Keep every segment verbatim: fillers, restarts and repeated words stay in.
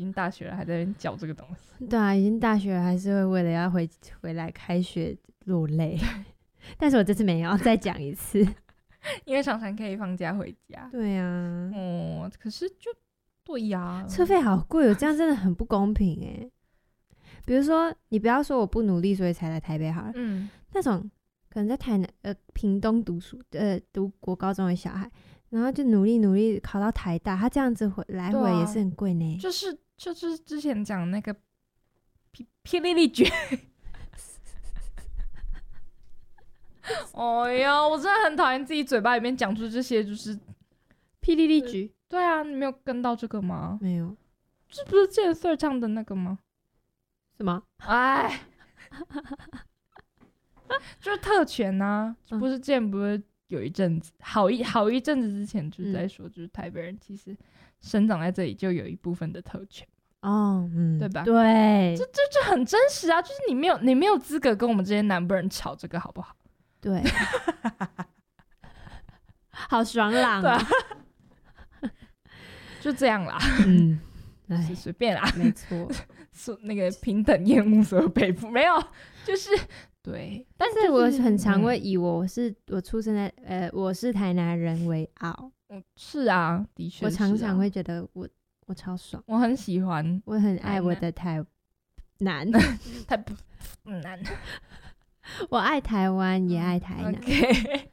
经大学了还在那边教这个东西。 对啊，已经大学了还是会为了要回回来开学落泪。但是我这次没有，再讲一次。 因为常常可以放假回家。 对啊， 哦，可是就对呀， 车费好贵哦，这样真的很不公平哎。比如说，你不要说我不努力，所以才来台北好了。嗯，那种可能在台南、呃屏东读书、呃读国高中的小孩，然后就努力努力考到台大，他这样子回来回也是很贵呢。 啊、就是就是之前讲那个霹霹雳雳卷。哎呀，我真的很讨厌自己嘴巴里面讲出这些，就是霹雳雳举。 对啊，你没有跟到这个吗？ 没有， 这不是健 Sir 唱的那个吗？ 什么？ 哎，就是特权啊！嗯、不是之前不是有一阵子，好一好一阵子之前就在说，嗯、就是台北人其实生长在这里就有一部分的特权。 哦，嗯， 对吧？ 对， 这这这很真实啊！就是你没有你没有资格跟我们这些南部人吵这个，好不好？ 对，好爽朗啊！ 就这样啦， 嗯， 是随便啦， 没错， 那个平等厌恶所有北部没有，就是对， 但是我很常会以我是我出生在呃我是台南人为傲， 嗯，是啊，的确， 我常常会觉得我我超爽， 我很喜欢， 我很爱我的台南， 台南。 我爱台湾，也爱台南。 Okay.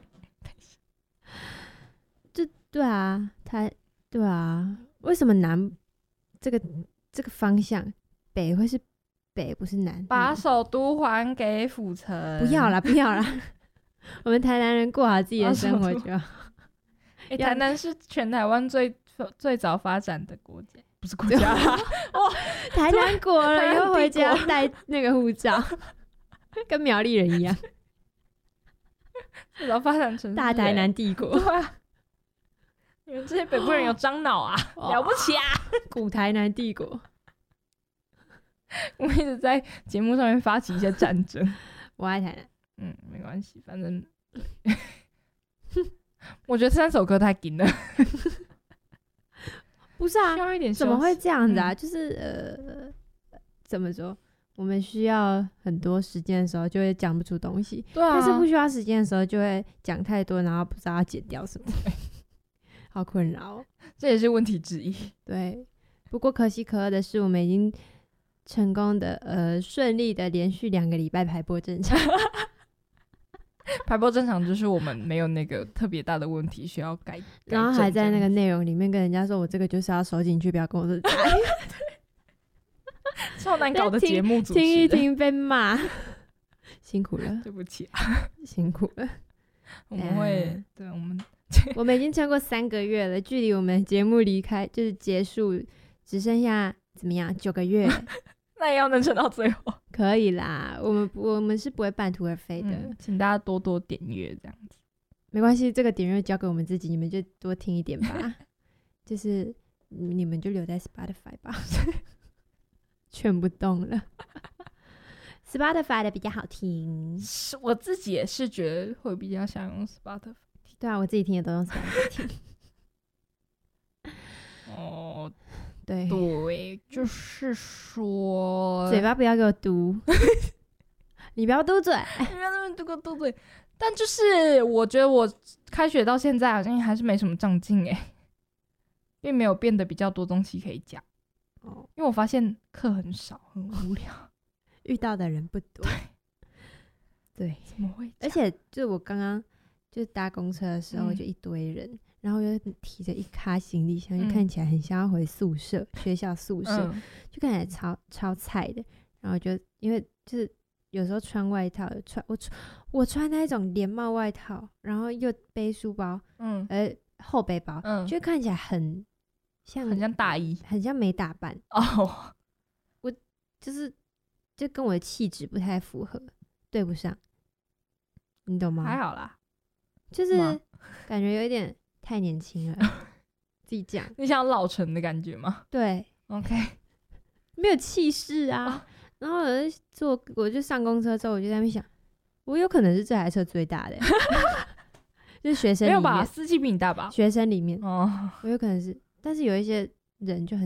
就对啊，台对啊，为什么南这个这个方向北会是北，不是南？ 把首都还给府城。 不要啦，不要啦，我们台南人过好自己的生活就好。 欸、台南是全台湾最最早发展的国家，不是国家啦。 哦，台南国了，以后回家带那个护照。跟苗栗人一样， 最早发展成大台南帝国。 对啊，你们这些北部人有樟脑啊，哦、了不起啊！ 古台南帝国， 我们一直在节目上面发起一些战争。 我爱台南， 嗯，没关系，反正我觉得这三首歌太紧了。 不是啊， 需要一点怎么会这样子啊？嗯、就是呃，怎么说？我们需要很多时间的时候，就会讲不出东西。 对啊。 但是不需要时间的时候，就会讲太多，然后不知道要剪掉什么，好困扰、喔。 这也是问题之一。 对。不过可喜可贺的是，我们已经成功的呃顺利的连续两个礼拜排播正常。 排播正常就是我们没有那个特别大的问题需要改， 然后还在那个内容里面跟人家说，我这个就是要收进去，不要跟我说。 超难搞的节目主持人， 听一听被骂，辛苦了， 对不起啊， 辛苦了。 我们会，嗯、对我们， 我们已经撑过三个月了，距离我们节目离开就是结束，只剩下怎么样九个月？ 那也要能撑到最后， 可以啦。我们我们是不会半途而废的、 嗯，请大家多多点阅，这样子没关系，这个点阅交给我们自己，你们就多听一点吧。就是你们就留在 Spotify 吧。劝不动了，Spotify 的比较好听。 是我自己也是觉得会比较想用 Spotify。 对啊，我自己听也都用 Spotify 听。 哦， 对对，就是说， 嘴巴不要给我嘟，你不要嘟嘴， 你不要那么嘟个嘟嘴。但就是我觉得我开学到现在好像还是没什么长进哎，并没有变得比较多东西可以讲。哦，因为我发现课很少，很无聊， 遇到的人不多。对， 怎么会？ 而且就我刚刚就搭公车的时候， 嗯、 就一堆人，然后又提着一咖行李箱， 嗯、 就看起来很像要回宿舍，学校宿舍，嗯、就看起来超超菜的。然后就因为就是有时候穿外套，穿我穿我穿那种连帽外套，然后又背书包，嗯，呃后背包，嗯，就看起来很。像很像大衣， 很像没打扮哦。Oh. 我就是就跟我的气质不太符合，对不上，你懂吗？ 还好啦， 就是感觉有一点太年轻了。自己讲， 你想老成的感觉吗？ 对 ，OK， 没有气势啊。Oh. 然后我就坐，我就上公车之后，我就在那边想，我有可能是这台车最大的，就是学生里面没有吧？司机比你大吧？ 学生里面哦， oh. 我有可能是。但是有一些人就很